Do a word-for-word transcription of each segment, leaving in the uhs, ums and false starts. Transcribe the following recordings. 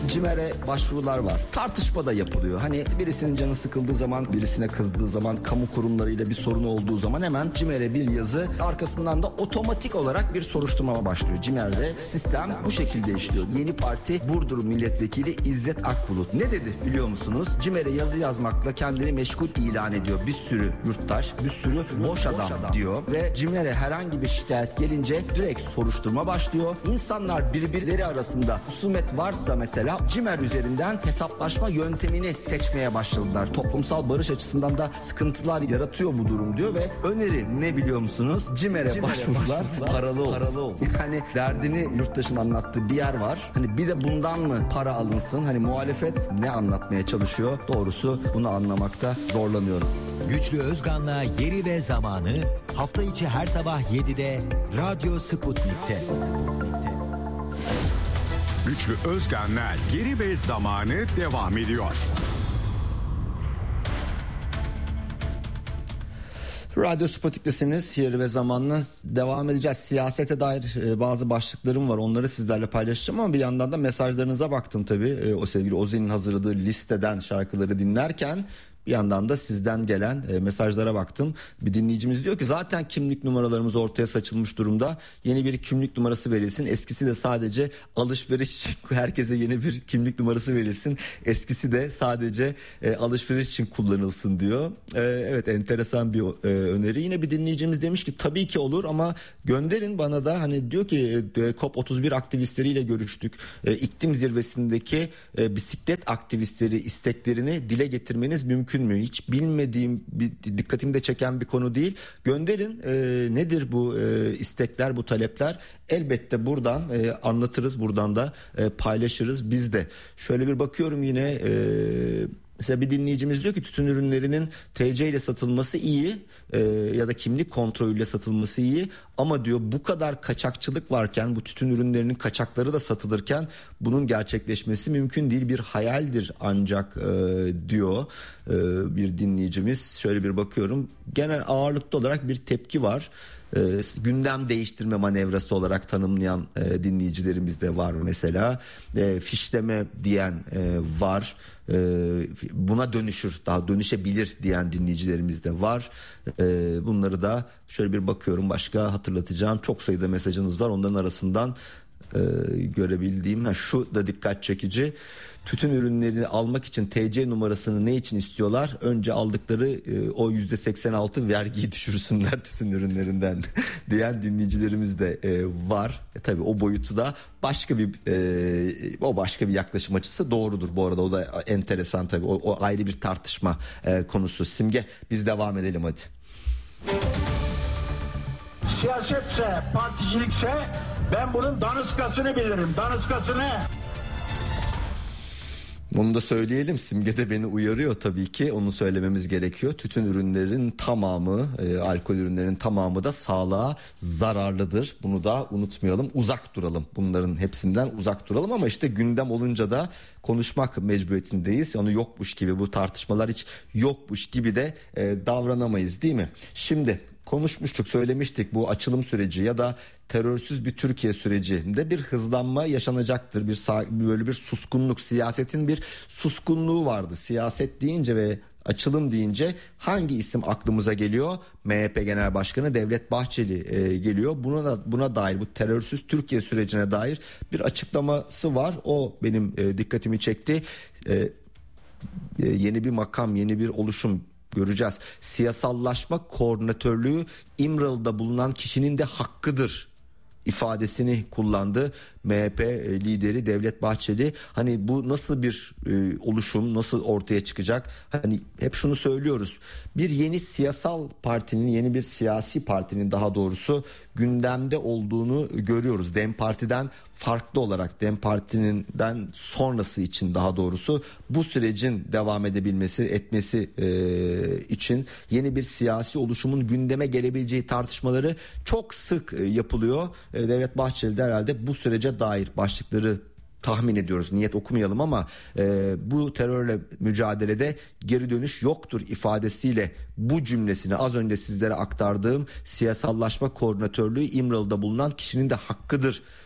CİMER'e başvurular var. Tartışma da yapılıyor. Hani birisinin canı sıkıldığı zaman, birisine kızdığı zaman, kamu kurumlarıyla bir sorun olduğu zaman hemen CİMER'e bir yazı, arkasından da otomatik olarak bir soruşturma başlıyor. CİMER'de sistem bu şekilde işliyor. Yeni Parti Burdur Milletvekili İzzet Akbulut ne dedi biliyor musunuz? CİMER'e yazı yazmakla kendini meşgul ilan ediyor. Bir sürü yurttaş, bir sürü boş adam, boş adam diyor ve CİMER'e herhangi bir şikayet gelince direkt soruşturma başlıyor. İnsanlar birbirleri arasında husumet varsa mesela CİMER üzerinden hesaplaşma yöntemini seçmeye başladılar. Toplumsal barış açısından da sıkıntılar yaratıyor bu durum diyor ve öneri ne biliyor musunuz? CİMER'e başvurular paralı olsun. paralı olsun. Yani derdini yurttaşın anlattığı bir yer var. Hani bir de bundan mı para alınsın? Hani muhalefet ne anlatmaya çalışıyor? Doğrusu bunu anlamakta zorlanıyorum. Güçlü Özgan'la Yeri ve Zamanı hafta içi her sabah yedide Radyo Sputnik'te. Güçlü Özgan'la Yeri ve Zamanı devam ediyor. Radyo Sputnik'tesiniz. Yeri ve Zaman'la devam edeceğiz. Siyasete dair bazı başlıklarım var. Onları sizlerle paylaşacağım ama bir yandan da mesajlarınıza baktım tabii. O sevgili Ozi'nin hazırladığı listeden şarkıları dinlerken bir yandan da sizden gelen e, mesajlara baktım. Bir dinleyicimiz diyor ki zaten kimlik numaralarımız ortaya saçılmış durumda. Yeni bir kimlik numarası verilsin. Eskisi de sadece alışveriş için, herkese yeni bir kimlik numarası verilsin. Eskisi de sadece e, alışveriş için kullanılsın diyor. E, evet, enteresan bir e, öneri. Yine bir dinleyicimiz demiş ki tabii ki olur ama gönderin bana da, hani diyor ki e, COP otuz bir aktivistleriyle görüştük. E, iklim zirvesindeki e, bisiklet aktivistleri isteklerini dile getirmeniz mümkün mü? Hiç bilmediğim, bir, dikkatimi de çeken bir konu değil. Gönderin. E, nedir bu e, istekler, bu talepler? Elbette buradan e, anlatırız, buradan da e, paylaşırız biz de. Şöyle bir bakıyorum yine. E, mesela bir dinleyicimiz diyor ki tütün ürünlerinin T C ile satılması iyi e, ya da kimlik kontrolüyle satılması iyi ama diyor bu kadar kaçakçılık varken, bu tütün ürünlerinin kaçakları da satılırken bunun gerçekleşmesi mümkün değil, bir hayaldir ancak e, diyor e, bir dinleyicimiz. Şöyle bir bakıyorum, genel ağırlıklı olarak bir tepki var. E, gündem değiştirme manevrası olarak tanımlayan e, dinleyicilerimiz de var mesela. E, fişleme diyen e, var. E, buna dönüşür, daha dönüşebilir diyen dinleyicilerimiz de var. E, bunları da şöyle bir bakıyorum, başka hatırlatacağım çok sayıda mesajınız var. Onların arasından e, görebildiğim ha, şu da dikkat çekici. Tütün ürünlerini almak için T C numarasını ne için istiyorlar? Önce aldıkları e, o yüzde seksen altı vergiyi düşürsünler tütün ürünlerinden diyen dinleyicilerimiz de e, var. E, tabii o boyutu da başka bir e, o başka bir yaklaşım açısı doğrudur bu arada. O da enteresan tabii. O, o ayrı bir tartışma e, konusu. Simge, biz devam edelim hadi. Siyasetse, particilikse ben bunun danışkasını bilirim. Danışkasını. Bunu da söyleyelim. Simge de beni uyarıyor tabii ki. Onu söylememiz gerekiyor. Tütün ürünlerinin tamamı, e, alkol ürünlerinin tamamı da sağlığa zararlıdır. Bunu da unutmayalım. Uzak duralım. Bunların hepsinden uzak duralım ama işte gündem olunca da konuşmak mecburiyetindeyiz. Onu yokmuş gibi, bu tartışmalar hiç yokmuş gibi de e, davranamayız, değil mi? Şimdi konuşmuştuk, söylemiştik, bu açılım süreci ya da terörsüz bir Türkiye sürecinde bir hızlanma yaşanacaktır. Bir böyle bir suskunluk, siyasetin bir suskunluğu vardı. Siyaset deyince ve açılım deyince hangi isim aklımıza geliyor? M H P Genel Başkanı Devlet Bahçeli e, geliyor. Buna da, buna dair, bu terörsüz Türkiye sürecine dair bir açıklaması var. O benim e, dikkatimi çekti. E, e, yeni bir makam, yeni bir oluşum göreceğiz. Siyasallaşma koordinatörlüğü İmralı'da bulunan kişinin de hakkıdır ifadesini kullandı M H P lideri Devlet Bahçeli. Hani bu nasıl bir e, oluşum, nasıl ortaya çıkacak? Hani hep şunu söylüyoruz. Bir yeni siyasal partinin, yeni bir siyasi partinin daha doğrusu gündemde olduğunu görüyoruz. DEM Parti'den farklı olarak, DEM Parti'nden sonrası için daha doğrusu bu sürecin devam edebilmesi, etmesi e, için yeni bir siyasi oluşumun gündeme gelebileceği tartışmaları çok sık e, yapılıyor. E, Devlet Bahçeli de herhalde bu sürece dair başlıkları tahmin ediyoruz. Niyet okumayalım ama e, bu terörle mücadelede geri dönüş yoktur ifadesiyle bu cümlesini, az önce sizlere aktardığım siyasallaşma koordinatörlüğü İmralı'da bulunan kişinin de hakkıdır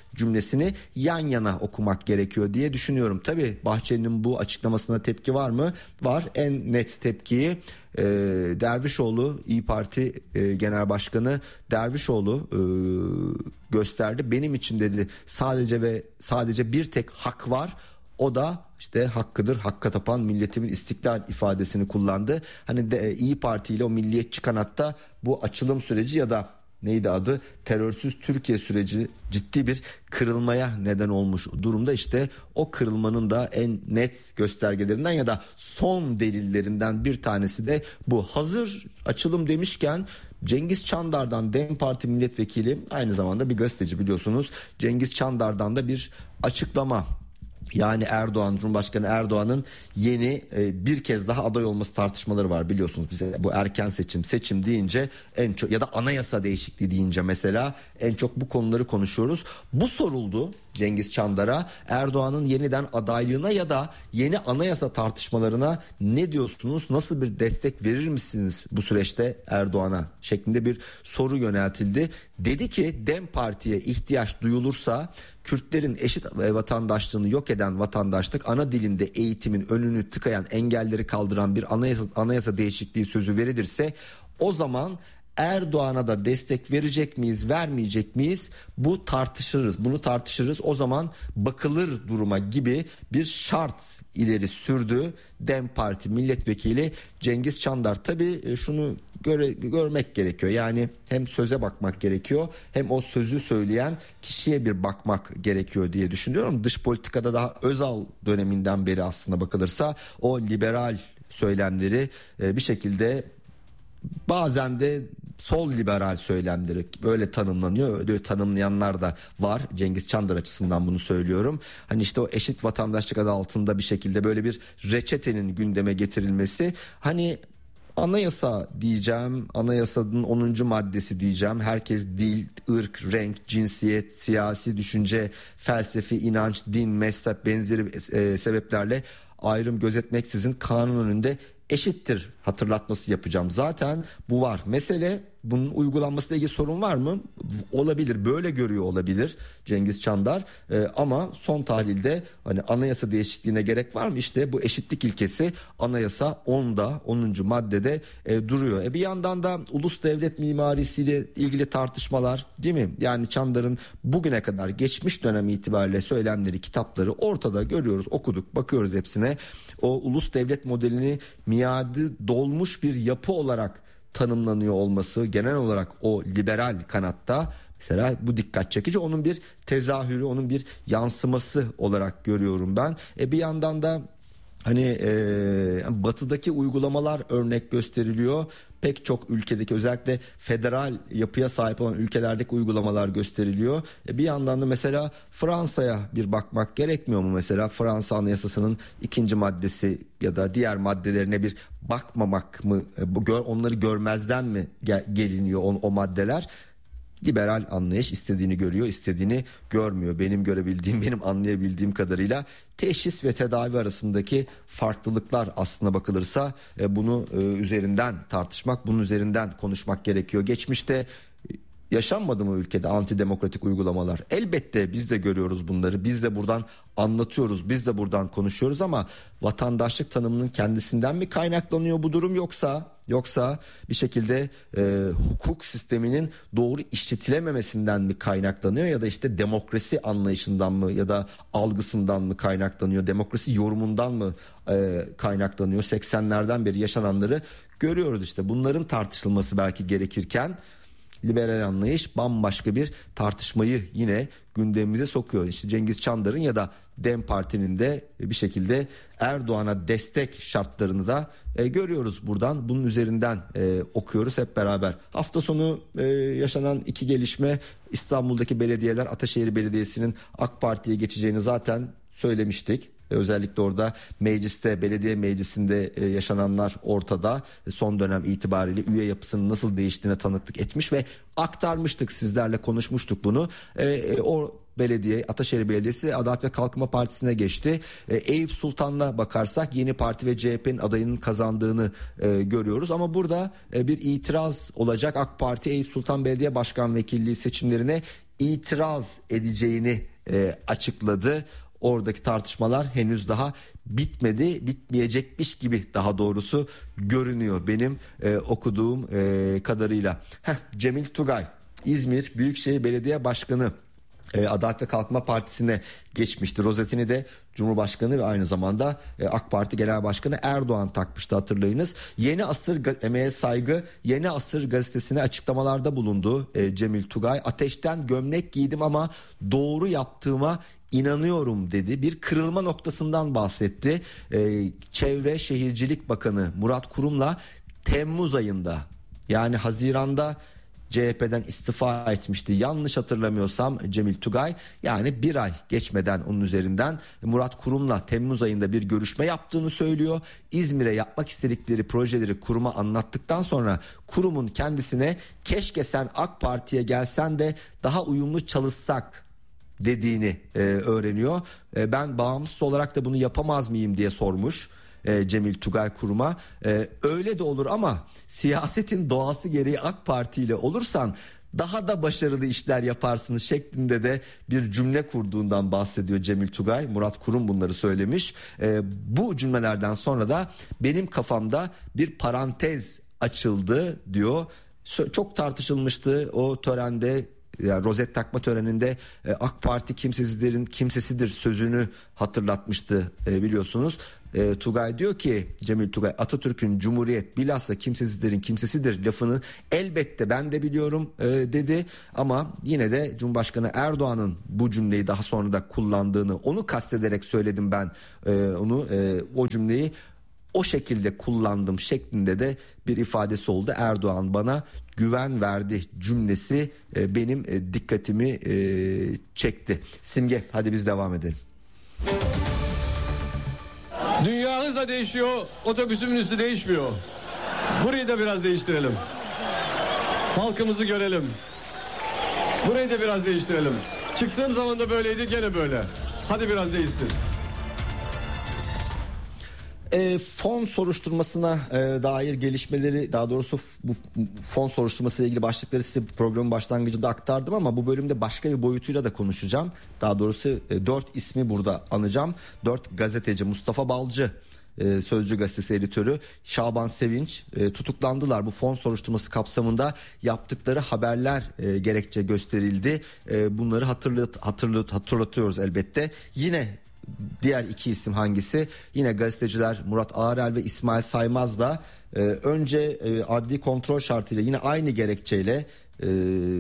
cümlesini yan yana okumak gerekiyor diye düşünüyorum. Tabii Bahçeli'nin bu açıklamasına tepki var mı? Var. En net tepkiyi e, Dervişoğlu, İYİ Parti e, Genel Başkanı Dervişoğlu e, gösterdi. Benim için dedi sadece ve sadece bir tek hak var. O da işte hakkıdır, hakka tapan milletimin istiklal ifadesini kullandı. Hani de, İYİ Parti ile o milliyetçi kanatta bu açılım süreci ya da neydi adı, terörsüz Türkiye süreci ciddi bir kırılmaya neden olmuş durumda. İşte o kırılmanın da en net göstergelerinden ya da son delillerinden bir tanesi de bu. Hazır açılım demişken Cengiz Çandar'dan, DEM Parti milletvekili, aynı zamanda bir gazeteci biliyorsunuz, Cengiz Çandar'dan da bir açıklama. Yani Erdoğan, Cumhurbaşkanı Erdoğan'ın yeni e, bir kez daha aday olması tartışmaları var biliyorsunuz. Bize bu erken seçim, seçim deyince en çok ya da anayasa değişikliği deyince mesela en çok bu konuları konuşuyoruz. Bu soruldu Cengiz Çandar'a, Erdoğan'ın yeniden adaylığına ya da yeni anayasa tartışmalarına ne diyorsunuz? Nasıl bir destek verir misiniz bu süreçte Erdoğan'a şeklinde bir soru yöneltildi. Dedi ki DEM Parti'ye ihtiyaç duyulursa Kürtlerin eşit vatandaşlığını yok eden vatandaşlık, ana dilinde eğitimin önünü tıkayan, engelleri kaldıran bir anayasa, anayasa değişikliği sözü verilirse o zaman Erdoğan'a da destek verecek miyiz, vermeyecek miyiz? Bu tartışırız. Bunu tartışırız. O zaman bakılır duruma gibi bir şart ileri sürdü DEM Parti milletvekili Cengiz Çandar. Tabii şunu göre, görmek gerekiyor. Yani hem söze bakmak gerekiyor, hem o sözü söyleyen kişiye bir bakmak gerekiyor diye düşünüyorum. Dış politikada daha Özal döneminden beri aslında bakılırsa o liberal söylemleri bir şekilde, bazen de sol liberal söylemleri böyle tanımlanıyor. Öyle tanımlayanlar da var. Cengiz Çandar açısından bunu söylüyorum. Hani işte o eşit vatandaşlık adı altında bir şekilde böyle bir reçetenin gündeme getirilmesi. Hani anayasa diyeceğim, anayasanın onuncu maddesi diyeceğim. Herkes dil, ırk, renk, cinsiyet, siyasi düşünce, felsefi, inanç, din, mezhep benzeri e, sebeplerle ayrım gözetmeksizin kanun önünde eşittir hatırlatması yapacağım. Zaten bu var. Mesele bunun uygulanmasıyla ilgili sorun var mı? Olabilir. Böyle görüyor olabilir Cengiz Çandar. Ee, ama son tahlilde hani anayasa değişikliğine gerek var mı? İşte bu eşitlik ilkesi anayasa onda onuncu maddede e, duruyor. E bir yandan da ulus devlet mimarisiyle ilgili tartışmalar, değil mi? Yani Çandar'ın bugüne kadar geçmiş dönem itibariyle söylemleri, kitapları ortada görüyoruz, okuduk, bakıyoruz hepsine. O ulus devlet modelini miadı dolmuş bir yapı olarak tanımlanıyor olması, genel olarak o liberal kanatta mesela bu dikkat çekici, onun bir tezahürü, onun bir yansıması olarak görüyorum ben. E bir yandan da hani e, batıdaki uygulamalar örnek gösteriliyor. Pek çok ülkedeki, özellikle federal yapıya sahip olan ülkelerdeki uygulamalar gösteriliyor. E bir yandan da mesela Fransa'ya bir bakmak gerekmiyor mu? Mesela Fransa Anayasası'nın ikinci maddesi ya da diğer maddelerine bir bakmamak mı? E, onları görmezden mi geliniyor o, o maddeler? Liberal anlayış istediğini görüyor, istediğini görmüyor. Benim görebildiğim, benim anlayabildiğim kadarıyla teşhis ve tedavi arasındaki farklılıklar aslına bakılırsa e, bunu e, üzerinden tartışmak, bunun üzerinden konuşmak gerekiyor. Geçmişte yaşanmadı mı ülkede antidemokratik uygulamalar? Elbette biz de görüyoruz bunları. Biz de buradan anlatıyoruz. Biz de buradan konuşuyoruz ama vatandaşlık tanımının kendisinden mi kaynaklanıyor bu durum, yoksa yoksa bir şekilde e, hukuk sisteminin doğru işletilememesinden mi kaynaklanıyor ya da işte demokrasi anlayışından mı ya da algısından mı kaynaklanıyor? Demokrasi yorumundan mı e, kaynaklanıyor? seksenlerden beri yaşananları görüyoruz işte. Bunların tartışılması belki gerekirken liberal anlayış bambaşka bir tartışmayı yine gündemimize sokuyor. İşte Cengiz Çandar'ın ya da DEM Parti'nin de bir şekilde Erdoğan'a destek şartlarını da e, görüyoruz buradan. Bunun üzerinden e, okuyoruz hep beraber. Hafta sonu e, yaşanan iki gelişme, İstanbul'daki belediyeler, Ataşehir Belediyesi'nin AK Parti'ye geçeceğini zaten söylemiştik. Özellikle orada mecliste, belediye meclisinde yaşananlar ortada. Son dönem itibariyle üye yapısının nasıl değiştiğine tanıklık etmiş ve aktarmıştık, sizlerle konuşmuştuk bunu. E, o belediye, Ataşehir Belediyesi Adalet ve Kalkınma Partisi'ne geçti. E, Eyüp Sultan'la bakarsak Yeni Parti ve C H P'nin adayının kazandığını e, görüyoruz. Ama burada e, bir itiraz olacak. AK Parti Eyüp Sultan Belediye Başkan Vekilliği seçimlerine itiraz edeceğini e, açıkladı. Oradaki tartışmalar henüz daha bitmedi, bitmeyecekmiş gibi daha doğrusu görünüyor benim e, okuduğum e, kadarıyla. Heh, Cemil Tugay, İzmir Büyükşehir Belediye Başkanı, e, Adalet ve Kalkınma Partisi'ne geçmişti. Rozetini de Cumhurbaşkanı ve aynı zamanda e, AK Parti Genel Başkanı Erdoğan takmıştı, hatırlayınız. Yeni Asır Emeğe Saygı Yeni Asır gazetesine açıklamalarda bulundu e, Cemil Tugay. Ateşten gömlek giydim ama doğru yaptığıma İnanıyorum dedi. Bir kırılma noktasından bahsetti. Ee, Çevre Şehircilik Bakanı Murat Kurum'la Temmuz ayında, yani Haziran'da C H P'den istifa etmişti. Yanlış hatırlamıyorsam Cemil Tugay, yani bir ay geçmeden onun üzerinden Murat Kurum'la Temmuz ayında bir görüşme yaptığını söylüyor. İzmir'e yapmak istedikleri projeleri kuruma anlattıktan sonra kurumun kendisine keşke sen AK Parti'ye gelsen de daha uyumlu çalışsak dediğini e, öğreniyor. E, ben bağımsız olarak da bunu yapamaz mıyım diye sormuş e, Cemil Tugay kuruma. E, öyle de olur ama siyasetin doğası gereği AK Parti ile olursan daha da başarılı işler yaparsınız şeklinde de bir cümle kurduğundan bahsediyor Cemil Tugay. Murat Kurum bunları söylemiş. E, bu cümlelerden sonra da benim kafamda bir parantez açıldı diyor. Çok tartışılmıştı o törende. Yani rozet takma töreninde e, AK Parti kimsesizlerin kimsesidir sözünü hatırlatmıştı e, biliyorsunuz. E, Tugay diyor ki, Cemil Tugay, Atatürk'ün Cumhuriyet bilhassa kimsesizlerin kimsesidir lafını elbette ben de biliyorum e, dedi. Ama yine de Cumhurbaşkanı Erdoğan'ın bu cümleyi daha sonra da kullandığını, onu kastederek söyledim ben e, onu e, o cümleyi o şekilde kullandım şeklinde de bir ifadesi oldu. Erdoğan bana güven verdi cümlesi e, benim e, dikkatimi e, çekti. Simge, hadi biz devam edelim. Dünya hızla değişiyor, otobüsümün üstü değişmiyor. Burayı da biraz değiştirelim. Halkımızı görelim. Burayı da biraz değiştirelim. Çıktığım zaman da böyleydi, gene böyle. Hadi biraz değişsin. E, fon soruşturmasına e, dair gelişmeleri, daha doğrusu bu fon soruşturması ile ilgili başlıkları size programın başlangıcında aktardım ama bu bölümde başka bir boyutuyla da konuşacağım. Daha doğrusu e, dört ismi burada anacağım. Dört gazeteci: Mustafa Balcı, e, Sözcü Gazetesi editörü, Şaban Sevinç e, tutuklandılar. Bu fon soruşturması kapsamında yaptıkları haberler e, gerekçe gösterildi. E, bunları hatırlat, hatırlat, hatırlatıyoruz elbette. Yine diğer iki isim hangisi? Yine gazeteciler Murat Ağrel ve İsmail Saymaz da e, önce e, adli kontrol şartıyla yine aynı gerekçeyle e,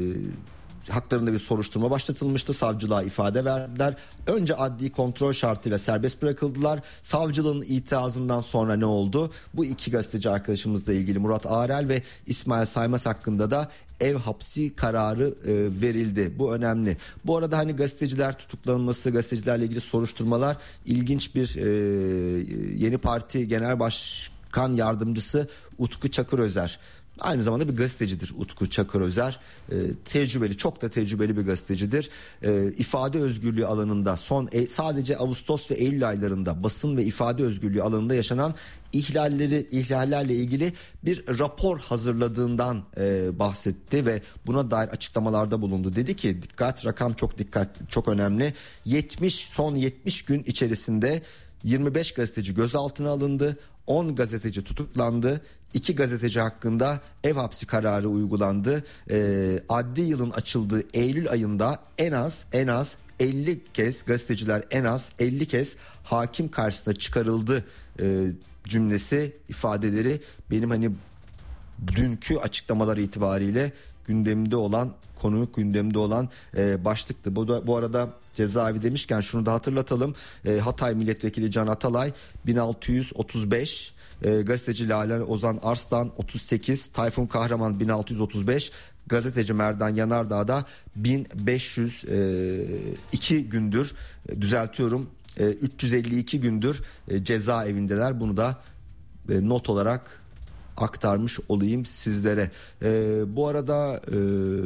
haklarında bir soruşturma başlatılmıştı. Savcılığa ifade verdiler. Önce adli kontrol şartıyla serbest bırakıldılar. Savcılığın itirazından sonra ne oldu? Bu iki gazeteci arkadaşımızla ilgili Murat Ağrel ve İsmail Saymaz hakkında da ev hapsi kararı e, verildi. Bu önemli. Bu arada hani gazeteciler tutuklanması, gazetecilerle ilgili soruşturmalar, ilginç bir e, Yeni Parti Genel Başkan Yardımcısı Utku Çakırözer. Aynı zamanda bir gazetecidir Utku Çakırözer. E, tecrübeli, çok da tecrübeli bir gazetecidir. E, ifade özgürlüğü alanında son e, sadece Ağustos ve Eylül aylarında basın ve ifade özgürlüğü alanında yaşanan ihlalleri, ihlallerle ilgili bir rapor hazırladığından e, bahsetti ve buna dair açıklamalarda bulundu. Dedi ki, dikkat, rakam çok dikkat, çok önemli. yetmiş son yetmiş gün içerisinde yirmi beş gazeteci gözaltına alındı. on gazeteci tutuklandı. iki gazeteci hakkında ev hapsi kararı uygulandı. E, adli yılın açıldığı Eylül ayında en az en az elli kez gazeteciler en az elli kez hakim karşısına çıkarıldı e, cümlesi, ifadeleri benim hani dünkü açıklamalar itibariyle gündemde olan konu, gündemde olan e, başlıktı. Bu, da, bu arada cezaevi demişken şunu da hatırlatalım. E, Hatay Milletvekili Can Atalay bin altı yüz otuz beş, e, gazeteci Lale Ozan Arslan otuz sekiz, Tayfun Kahraman bin altı yüz otuz beş, gazeteci Merdan Yanardağ da bin beş yüz iki gündür, e, düzeltiyorum, e, üç yüz elli iki gündür e, cezaevindeler. Bunu da e, not olarak aktarmış olayım sizlere. E, bu arada e,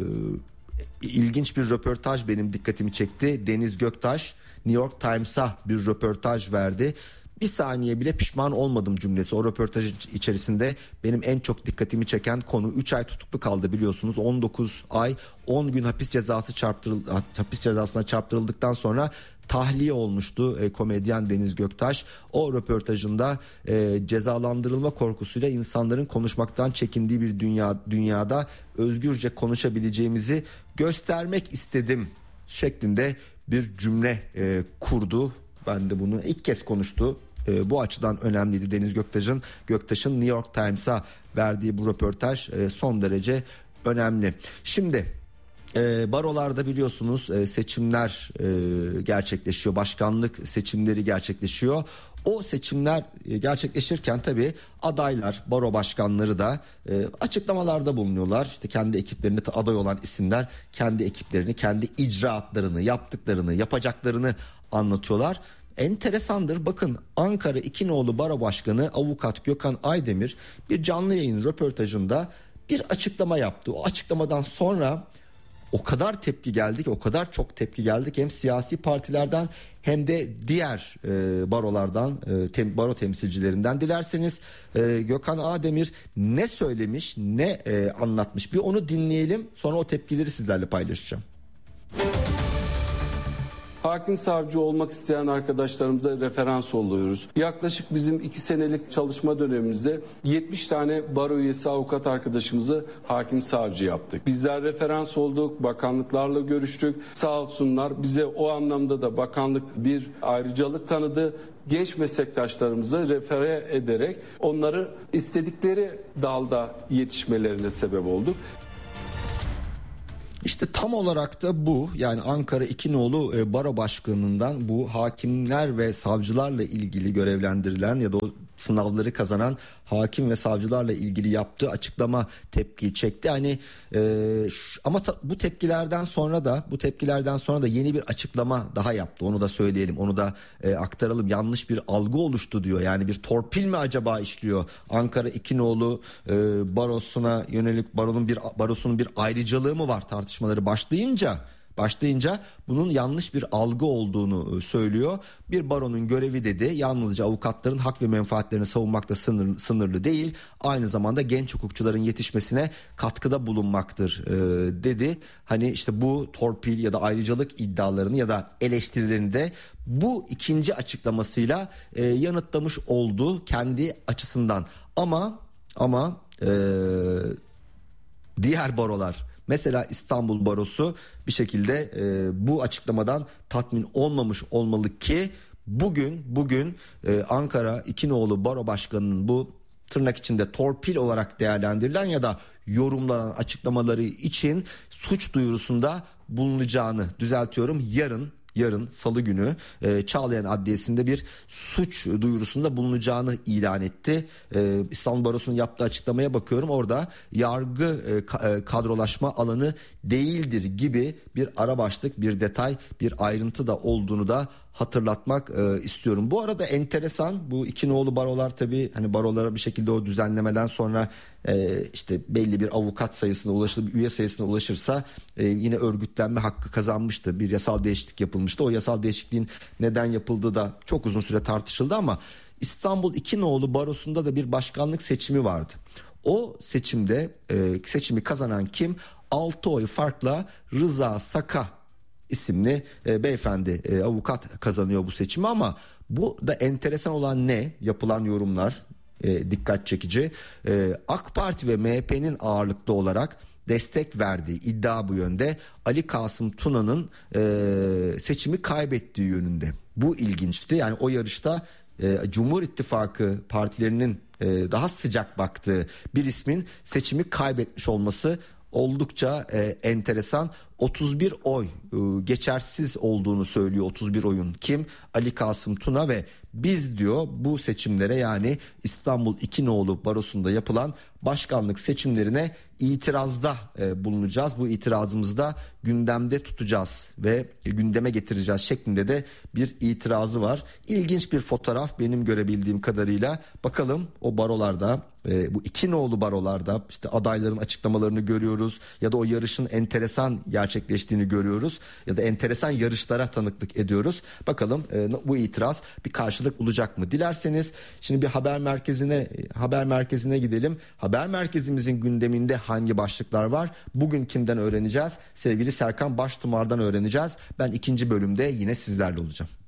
ilginç bir röportaj benim dikkatimi çekti. Deniz Göktaş New York Times'a bir röportaj verdi. bir saniye bile pişman olmadım cümlesi. O röportajın içerisinde benim en çok dikkatimi çeken konu. üç ay tutuklu kaldı biliyorsunuz. on dokuz ay on gün hapis cezası çarptırıldı, hapis cezasına çarptırıldıktan sonra tahliye olmuştu e, komedyen Deniz Göktaş. O röportajında e, cezalandırılma korkusuyla insanların konuşmaktan çekindiği bir dünya dünyada özgürce konuşabileceğimizi göstermek istedim şeklinde bir cümle e, kurdu. Ben de bunu ilk kez konuştu. E, bu açıdan önemliydi Deniz Göktaş'ın Göktaş'ın New York Times'a verdiği bu röportaj e, son derece önemli. Şimdi E, barolarda biliyorsunuz e, seçimler e, gerçekleşiyor, başkanlık seçimleri gerçekleşiyor. O seçimler e, gerçekleşirken tabii adaylar, baro başkanları da e, açıklamalarda bulunuyorlar. İşte kendi ekiplerini, aday olan isimler kendi ekiplerini, kendi icraatlarını, yaptıklarını, yapacaklarını anlatıyorlar. Enteresandır, bakın Ankara İkinoğlu Baro Başkanı Avukat Gökhan Aydemir bir canlı yayın röportajında bir açıklama yaptı. O açıklamadan sonra o kadar tepki geldi ki, o kadar çok tepki geldi ki hem siyasi partilerden hem de diğer e, barolardan, e, tem, baro temsilcilerinden. Dilerseniz e, Gökhan Aydemir ne söylemiş, ne e, anlatmış bir onu dinleyelim, sonra o tepkileri sizlerle paylaşacağım. Hakim savcı olmak isteyen arkadaşlarımıza referans oluyoruz. Yaklaşık bizim iki senelik çalışma dönemimizde yetmiş tane baro üyesi avukat arkadaşımızı hakim savcı yaptık. Bizler referans olduk, bakanlıklarla görüştük. Sağ olsunlar bize o anlamda da bakanlık bir ayrıcalık tanıdı. Genç meslektaşlarımızı refere ederek onları istedikleri dalda yetişmelerine sebep olduk. İşte tam olarak da bu, yani Ankara İkinoğlu e, Baro Başkanı'ndan bu hakimler ve savcılarla ilgili görevlendirilen ya da o sınavları kazanan hakim ve savcılarla ilgili yaptığı açıklama tepki çekti. Hani e, şu, ama ta, bu tepkilerden sonra da bu tepkilerden sonra da yeni bir açıklama daha yaptı. Onu da söyleyelim, onu da e, aktaralım. Yanlış bir algı oluştu diyor. Yani bir torpil mi acaba işliyor? Ankara İkinoğlu e, barosuna yönelik baronun bir barosunun bir ayrıcalığı mı var tartışmaları başlayınca? Başlayınca bunun yanlış bir algı olduğunu söylüyor. Bir baronun görevi dedi yalnızca avukatların hak ve menfaatlerini savunmakta sınır, sınırlı değil, aynı zamanda genç hukukçuların yetişmesine katkıda bulunmaktır e, dedi. Hani işte bu torpil ya da ayrıcalık iddialarını ya da eleştirilerini de bu ikinci açıklamasıyla e, yanıtlamış oldu kendi açısından. Ama ama e, diğer barolar, mesela İstanbul Barosu bir şekilde e, bu açıklamadan tatmin olmamış olmalı ki bugün bugün e, Ankara İkinoğlu Baro Başkanı'nın bu tırnak içinde torpil olarak değerlendirilen ya da yorumlanan açıklamaları için suç duyurusunda bulunacağını, düzeltiyorum, yarın yarın Salı günü e, Çağlayan Adliyesi'nde bir suç duyurusunda bulunacağını ilan etti. E, İstanbul Barosu'nun yaptığı açıklamaya bakıyorum, orada yargı e, kadrolaşma alanı değildir gibi bir ara başlık, bir detay, bir ayrıntı da olduğunu da hatırlatmak e, istiyorum. Bu arada enteresan, bu İkinoğlu barolar tabii hani barolara bir şekilde o düzenlemeden sonra e, işte belli bir avukat sayısına ulaşılır, bir üye sayısına ulaşırsa e, yine örgütlenme hakkı kazanmıştı. Bir yasal değişiklik yapılmıştı. O yasal değişikliğin neden yapıldığı da çok uzun süre tartışıldı ama İstanbul İkinoğlu Barosu'nda da bir başkanlık seçimi vardı. O seçimde e, seçimi kazanan kim? altı oy farkla Rıza Saka isimli e, beyefendi e, avukat kazanıyor bu seçimi. Ama bu da enteresan olan ne? Yapılan yorumlar e, dikkat çekici. E, AK Parti ve M H P'nin ağırlıklı olarak destek verdiği iddia bu yönde. Ali Kasım Tuna'nın e, seçimi kaybettiği yönünde. Bu ilginçti. Yani o yarışta e, Cumhur İttifakı partilerinin e, daha sıcak baktığı bir ismin seçimi kaybetmiş olması oldukça e, enteresan. otuz bir oy e, geçersiz olduğunu söylüyor otuz bir oyun. Kim? Ali Kasım Tuna ve biz diyor bu seçimlere, yani İstanbul İkinoğlu Barosu'nda yapılan başkanlık seçimlerine itirazda e, bulunacağız. Bu itirazımızı da gündemde tutacağız ve e, gündeme getireceğiz şeklinde de bir itirazı var. İlginç bir fotoğraf benim görebildiğim kadarıyla. Bakalım o barolarda, e, bu iki nolu barolarda işte adayların açıklamalarını görüyoruz ya da o yarışın enteresan gerçekleştiğini görüyoruz ya da enteresan yarışlara tanıklık ediyoruz. Bakalım e, bu itiraz bir karşılık bulacak mı? Dilerseniz şimdi bir haber merkezine haber merkezine gidelim. Haber merkezimizin gündeminde hangi başlıklar var? Bugün kimden öğreneceğiz? Sevgili Serkan Baştumar'dan öğreneceğiz. Ben ikinci bölümde yine sizlerle olacağım.